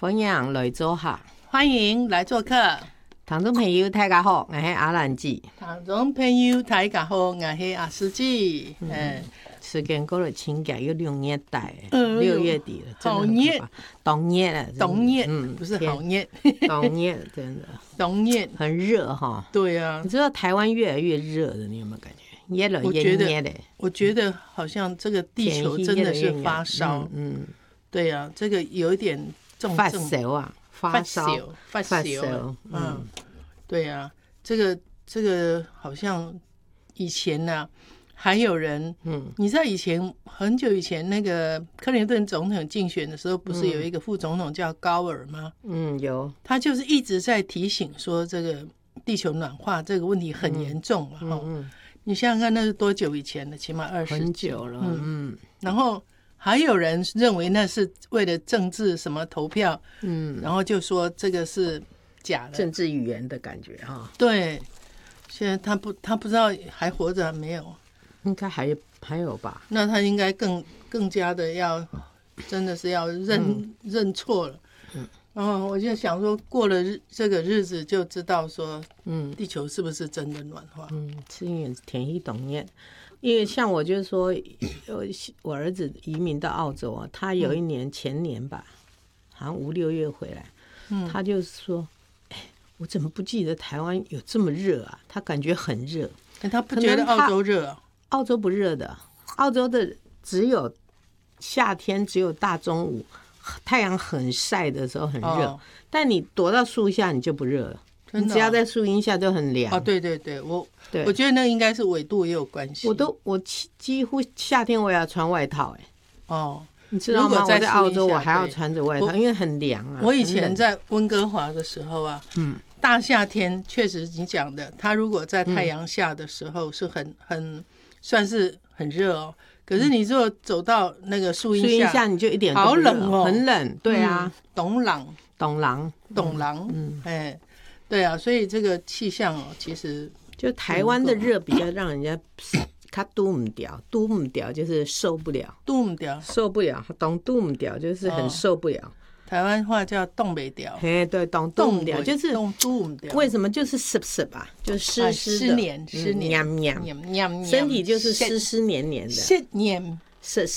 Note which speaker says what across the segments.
Speaker 1: 欢迎来做客，
Speaker 2: 欢迎来做客。
Speaker 1: 听众朋友大家好，我是阿兰姐。
Speaker 2: 听众朋友大家好，我是阿司机。
Speaker 1: 时间过了真快，又6月底了，6月底了，
Speaker 2: 好热，
Speaker 1: 冬热了，
Speaker 2: 冬热，不是好热，
Speaker 1: 冬热真的，
Speaker 2: 冬热
Speaker 1: 很热哈。
Speaker 2: 对啊，
Speaker 1: 你知道台湾越来越热的，你有没有感觉？越来越热的，
Speaker 2: 我觉得好像这个地球真的是发烧。对啊，这个有一点重症
Speaker 1: 发烧啊，发烧，
Speaker 2: 对啊，这个好像以前呢。还有人，你知道以前很久以前那个克林顿总统竞选的时候，不是有一个副总统叫高尔吗？
Speaker 1: 有，
Speaker 2: 他就是一直在提醒说，这个地球暖化这个问题很严重嘛。你想想看，那是多久以前了？起码20
Speaker 1: 很久了。
Speaker 2: 然后还有人认为那是为了政治什么投票，然后就说这个是假的，
Speaker 1: 政治语言的感觉哈。
Speaker 2: 对，现在他不知道还活着没有。
Speaker 1: 应该还有吧？
Speaker 2: 那他应该更加的要，真的是要认错了。然后我就想说，过了这个日子就知道说，地球是不是真的暖化？
Speaker 1: 是因为天气冻热。因为像我就是说，我儿子移民到澳洲啊，他有一年前年吧，好像5、6月回来，他就说，我怎么不记得台湾有这么热啊？他感觉很热，
Speaker 2: 他不觉得澳洲热啊？
Speaker 1: 澳洲不热的，澳洲的只有夏天，只有大中午太阳很晒的时候很热，但你躲到树下你就不热了，你只要在树荫下就很凉。
Speaker 2: 对，我觉得那应该是纬度也有关系。
Speaker 1: 我几乎夏天我也要穿外套你知道吗？我在澳洲我还要穿着外套，因为很凉啊。
Speaker 2: 我以前在温哥华的时候啊，大夏天确实你讲的，它如果在太阳下的时候是很算是很热哦，可是你如果走到那个树荫下，
Speaker 1: 你就一点都不热，好冷哦，很冷。对啊，
Speaker 2: 懂狼，对啊，所以这个气象其实
Speaker 1: 就台湾的热比较让人家他嘟唔掉就是受不了，受不了，嘟唔掉就是很受不了。
Speaker 2: 台湾话叫冻不掉，
Speaker 1: 对，冻不掉就是
Speaker 2: 嘟唔掉。
Speaker 1: 为什么就是湿吧？就湿湿的，
Speaker 2: 湿黏，
Speaker 1: 身体就是湿黏黏的，
Speaker 2: 湿黏，
Speaker 1: 湿，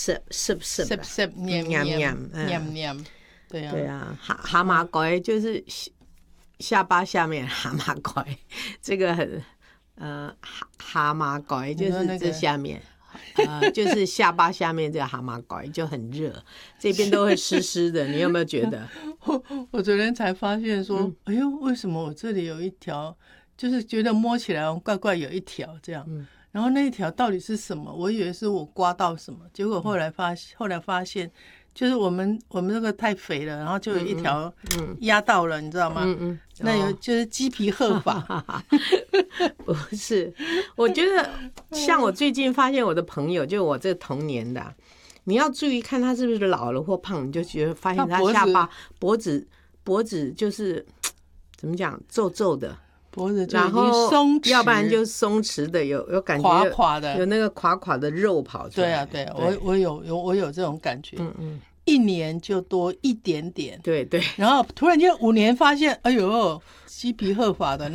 Speaker 2: 黏，对
Speaker 1: 啊，蛤蟆龟就是下巴下面蛤蟆龟，这个很蛤蟆龟就是这下面。就是下巴下面这个蛤蟆龟就很热，这边都会湿湿的。你有没有觉得？
Speaker 2: 我昨天才发现说，哎呦，为什么我这里有一条，就是觉得摸起来怪怪有一条这样，然后那一条到底是什么？我以为是我刮到什么，结果后来发现。就是我们那个太肥了，然后就有一条压到了，你知道吗？那有就是鸡皮鹤发。
Speaker 1: 不是，我觉得像我最近发现我的朋友，就我这同年的，你要注意看他是不是老了或胖，你就觉得发现他下巴脖子就是怎么讲皱皱的。
Speaker 2: 脖子就已经松弛，
Speaker 1: 要不然就松弛的，有感觉
Speaker 2: 垮垮的，
Speaker 1: 有那个垮垮的肉跑出来。
Speaker 2: 对啊，我有这种感觉。1年就多一点点。
Speaker 1: 对，
Speaker 2: 然后突然间5年发现，哎呦，鸡皮鹤发的